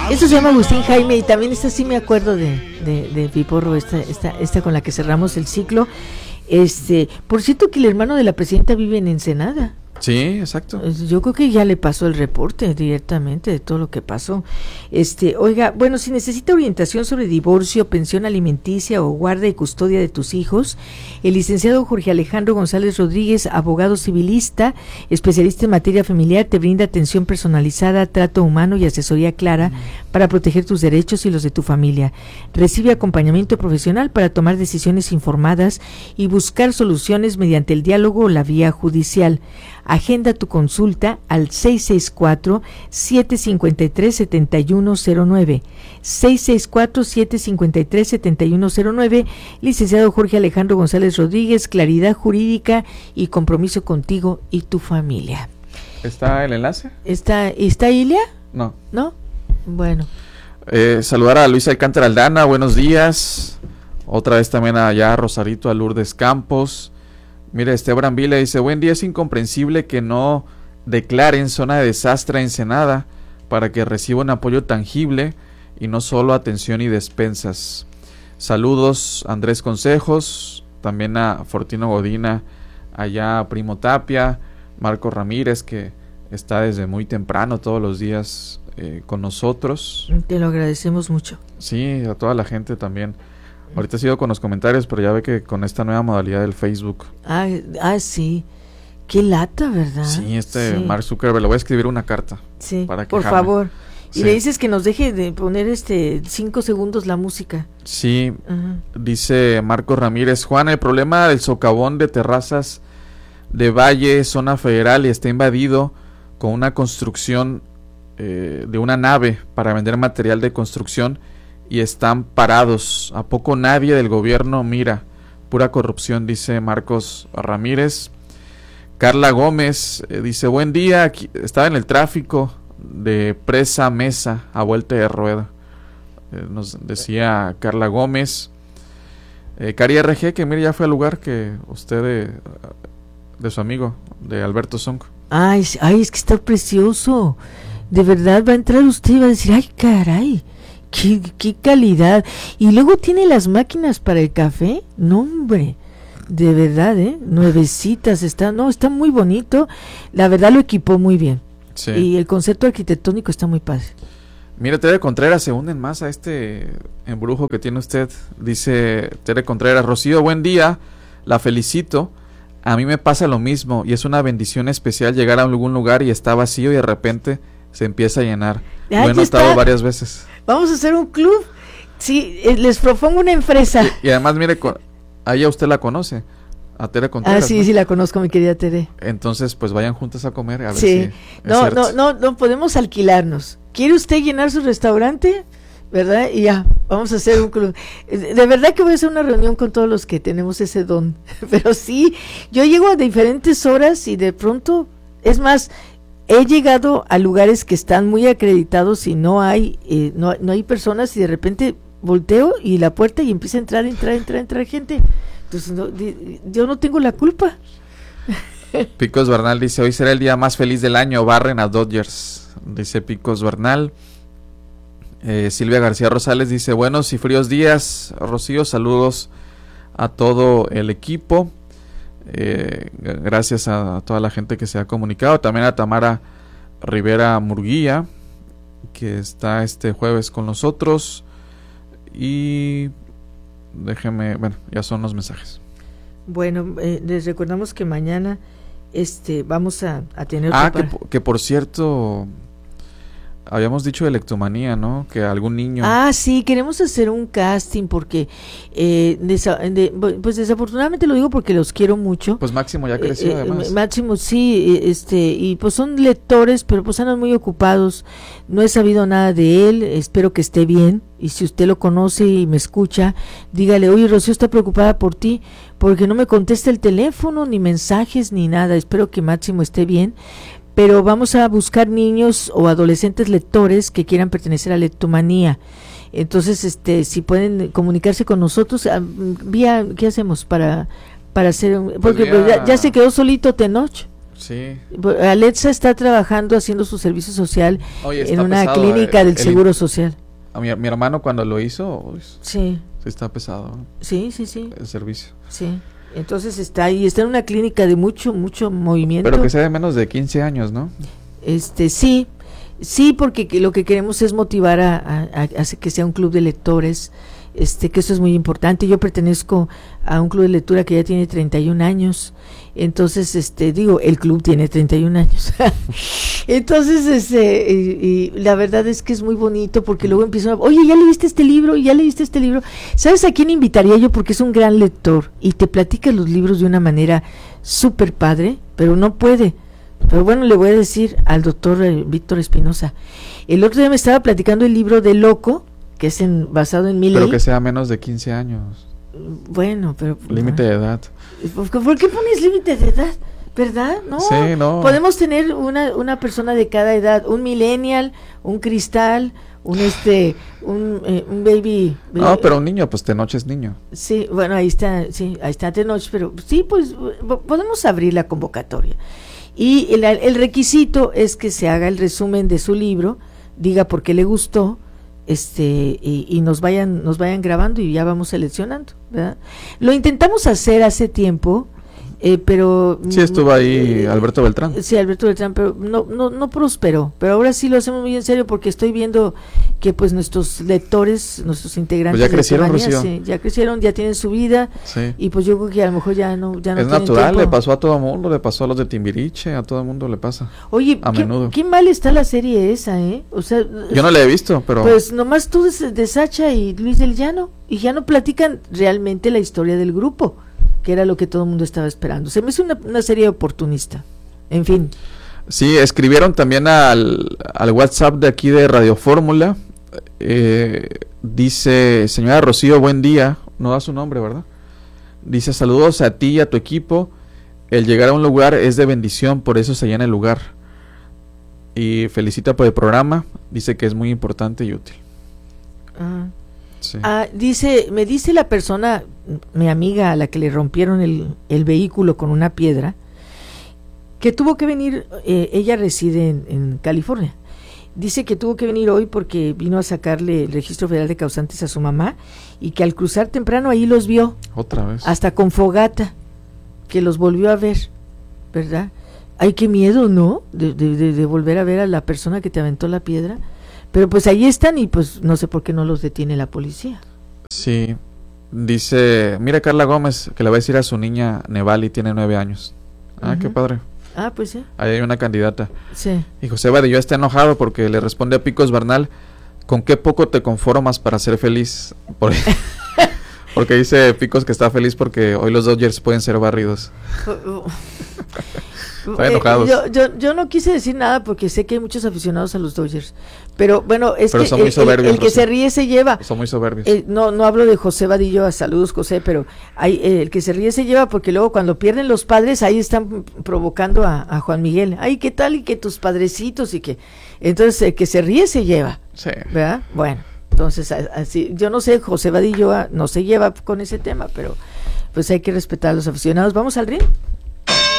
Esto se llama Agustín Jaime, y también esta sí me acuerdo de Piporro, esta con la que cerramos el ciclo. Por cierto que el hermano de la presidenta vive en Ensenada. Sí, exacto. Yo creo que ya le pasó el reporte directamente de todo lo que pasó. Oiga, bueno, si necesita orientación sobre divorcio, pensión alimenticia o guarda y custodia de tus hijos, el licenciado Jorge Alejandro González Rodríguez, abogado civilista, especialista en materia familiar, te brinda atención personalizada, trato humano y asesoría clara para proteger tus derechos y los de tu familia. Recibe acompañamiento profesional para tomar decisiones informadas y buscar soluciones mediante el diálogo o la vía judicial. Agenda tu consulta al 664-753-7109. 664-753-7109. Licenciado Jorge Alejandro González Rodríguez, claridad jurídica y compromiso contigo y tu familia. ¿Está el enlace? ¿Está Ilia? No. ¿No? Bueno. Saludar a Luisa Alcántara Aldana, buenos días. Otra vez también allá a Rosarito, a Lourdes Campos. Mire, Esteban Vila dice, buen día, es incomprensible que no declaren zona de desastre en Ensenada para que reciba un apoyo tangible y no solo atención y despensas. Saludos Andrés Consejos, también a Fortino Godina, allá a Primo Tapia, Marco Ramírez, que está desde muy temprano todos los días con nosotros. Te lo agradecemos mucho. Sí, a toda la gente también. Ahorita sigo con los comentarios, pero ya ve que con esta nueva modalidad del Facebook. Sí. Qué lata, ¿verdad? Sí, Mark Zuckerberg, le voy a escribir una carta. Sí, para por favor. Y le dices que nos deje de poner 5 segundos la música. Sí, dice Marco Ramírez, Juan, el problema del socavón de Terrazas de Valle, zona federal, y está invadido con una construcción de una nave para vender material de construcción y están parados. ¿A poco nadie del gobierno mira? Pura corrupción, dice Marcos Ramírez. Carla Gómez dice, buen día, aquí, estaba en el tráfico de Presa Mesa a vuelta de rueda. Nos decía Carla Gómez. Cari RG, que mire, ya fue al lugar que usted de su amigo, de Alberto Song. Ay, es que está precioso. De verdad, va a entrar usted y va a decir, ay, caray. Qué calidad. Y luego tiene las máquinas para el café. No, hombre, de verdad, nuevecitas. Está muy bonito. La verdad lo equipó muy bien. Sí. Y el concepto arquitectónico está muy padre. Mira, Tere Contreras, se unen más a este embrujo que tiene usted. Dice Tere Contreras, Rocío, buen día, la felicito. A mí me pasa lo mismo y es una bendición especial llegar a algún lugar y está vacío y de repente se empieza a llenar. Lo he notado varias veces. Vamos a hacer un club. Sí, les propongo una empresa. Y además, mire, a ella usted la conoce, a Tere Contreras. Sí, ¿no? Sí, la conozco, mi querida Tere. Entonces, pues vayan juntas a comer, a ver si no podemos alquilarnos. ¿Quiere usted llenar su restaurante? ¿Verdad? Y ya, vamos a hacer un club. De verdad que voy a hacer una reunión con todos los que tenemos ese don. Pero sí, yo llego a diferentes horas y de pronto, es más, he llegado a lugares que están muy acreditados y no hay personas, y de repente volteo y la puerta y empieza a entrar gente. Entonces yo no tengo la culpa. Picos Bernal dice, hoy será el día más feliz del año, barren a Dodgers, dice Picos Bernal. Silvia García Rosales dice, buenos y fríos días, Rocío, saludos a todo el equipo. Gracias a toda la gente que se ha comunicado, también a Tamara Rivera Murguía, que está este jueves con nosotros. Y ya son los mensajes. Bueno, les recordamos que mañana vamos a tener que por cierto, habíamos dicho de Lectomanía, ¿no? Que algún niño... sí, queremos hacer un casting porque pues desafortunadamente lo digo porque los quiero mucho. Pues Máximo ya creció además. Máximo sí, y pues son lectores, pero pues andan muy ocupados. No he sabido nada de él, espero que esté bien. Y si usted lo conoce y me escucha, dígale, oye, Rocío está preocupada por ti porque no me contesta el teléfono, ni mensajes, ni nada. Espero que Máximo esté bien. Pero vamos a buscar niños o adolescentes lectores que quieran pertenecer a Lectomanía. Entonces, si pueden comunicarse con nosotros, ¿qué hacemos para hacer? Porque ya se quedó solito Tenoch. Sí. Alexa está trabajando haciendo su servicio social en una pesado, clínica del Seguro Social. A mi hermano cuando lo hizo, sí está pesado. Sí. El servicio. Sí. Entonces está ahí, está en una clínica de mucho movimiento. Pero que sea de menos de 15 años, ¿no? Sí, porque lo que queremos es motivar a que sea un club de lectores, que eso es muy importante. Yo pertenezco a un club de lectura que ya tiene 31 años. Entonces, el club tiene 31 años. Entonces, y la verdad es que es muy bonito porque luego empiezan oye, ¿ya leíste este libro? ¿Sabes a quién invitaría yo? Porque es un gran lector y te platica los libros de una manera súper padre, pero no puede. Pero bueno, le voy a decir al doctor Víctor Espinosa. El otro día me estaba platicando el libro de Loco, que es basado en Milley. Pero que sea menos de 15 años. Bueno, pero... Límite de edad. ¿Por qué pones límite de edad? ¿Verdad? No. Sí, no. Podemos tener una persona de cada edad, un millennial, un cristal, un baby. No, pero un niño, pues Tenoch es niño. Sí, bueno, ahí está Tenoch, pero sí, pues podemos abrir la convocatoria. Y el requisito es que se haga el resumen de su libro, diga por qué le gustó, y nos vayan grabando y ya vamos seleccionando, ¿verdad? Lo intentamos hacer hace tiempo, pero sí estuvo ahí Alberto Beltrán. Sí, Alberto Beltrán, pero no prosperó. Pero ahora sí lo hacemos muy en serio porque estoy viendo que pues nuestros lectores, nuestros integrantes pues ya crecieron, Rocío. Sí, ya crecieron, ya tienen su vida, sí. Y pues yo creo que a lo mejor ya no es tienen natural, tiempo. le pasó a todo mundo, le pasó a los de Timbiriche, a todo el mundo le pasa. Oye, a menudo. ¿qué mal está la serie esa, O sea, yo no la he visto, pero pues nomás tú de Sacha y Luis del Llano, y ya no platican realmente la historia del grupo, que era lo que todo el mundo estaba esperando. Se me hace una serie oportunista. En fin. Sí, escribieron también al WhatsApp de aquí de Radio Fórmula. Dice, señora Rocío, buen día. No da su nombre, ¿verdad? Dice, saludos a ti y a tu equipo. El llegar a un lugar es de bendición, por eso se llena el lugar. Y felicita por el programa. Dice que es muy importante y útil. Sí. Me dice la persona, mi amiga a la que le rompieron el vehículo con una piedra, que tuvo que venir, ella reside en California, dice que tuvo que venir hoy porque vino a sacarle el registro federal de causantes a su mamá y que al cruzar temprano ahí los vio. Otra vez. Hasta con fogata, que los volvió a ver, ¿verdad? Ay, qué miedo, ¿no? De volver a ver a la persona que te aventó la piedra. Pero pues ahí están y pues no sé por qué no los detiene la policía. Sí, dice, mira Carla Gómez, que le va a decir a su niña Nevali, tiene 9 años. Qué padre. Pues sí. Ahí hay una candidata. Sí. Y José Vadillo está enojado porque le responde a Picos Bernal, ¿con qué poco te conformas para ser feliz? Porque dice Picos que está feliz porque hoy los Dodgers pueden ser barridos. Están enojados. Yo no quise decir nada porque sé que hay muchos aficionados a los Dodgers, pero bueno, es que son muy soberbios, el que se ríe se lleva. Son muy soberbios. No hablo de José Vadillo, saludos José, pero el que se ríe se lleva porque luego cuando pierden los padres ahí están provocando a Juan Miguel. Ay, ¿qué tal? Y que tus padrecitos y que... Entonces el que se ríe se lleva. Sí. ¿Verdad? Bueno, entonces así, yo no sé, José Vadillo no se lleva con ese tema, pero pues hay que respetar a los aficionados. ¿Vamos al ring?